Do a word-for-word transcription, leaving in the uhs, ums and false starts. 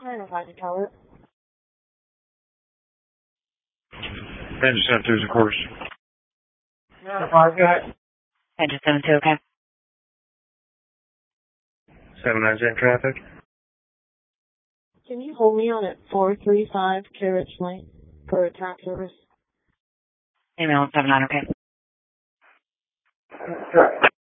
I don't find the toilet. Engine seven two is of course. No, five, go ahead. Engine seven two, okay. seven nine is in traffic. Can you hold me on at four three five Carriage Lane for a tap service? Email seven nine, okay. That's correct.